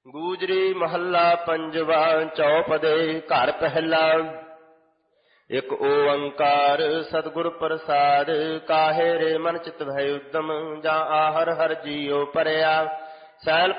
ਗੂਜਰੀ ਮਹੱਲਾ ਪੰਜਵਾ। ਚੌਪਦੇ ਘਰ ਪਹਿਲਾ। ਇਕ ਓੰਕਾਰ ਸਤਿਗੁਰ ਪ੍ਰਸਾਦ। ਕਾਹੇ ਰੇ ਮਨ ਚਿਤ ਭਇ ਉਦਮ, ਜਾਂ ਆਹਰ ਹਰਿ ਜੀਉ ਪਰਿਆ। ਸੈਲ